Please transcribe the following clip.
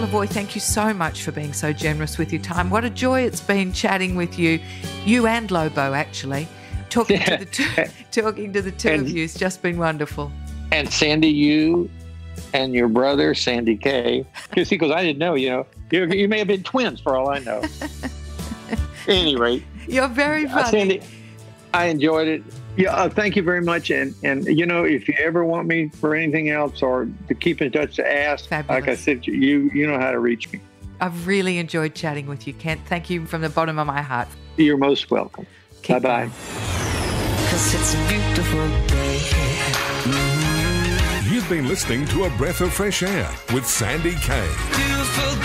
Lavoie, thank you so much for being so generous with your time. What a joy it's been chatting with you and Lobo, actually. Talking to the two of you has just been wonderful. And Sandy, you and your brother, Sandy Kay, because he goes, I didn't know, you may have been twins for all I know. At any rate. You're very funny. Sandy, I enjoyed it. Yeah, thank you very much. And if you ever want me for anything else or to keep in touch, to ask, Fabulous. Like I said, you know how to reach me. I've really enjoyed chatting with you, Kent. Thank you from the bottom of my heart. You're most welcome. Keep Bye-bye. going. 'Cause it's a beautiful day. You've been listening to A Breath of Fresh Air with Sandy Kay.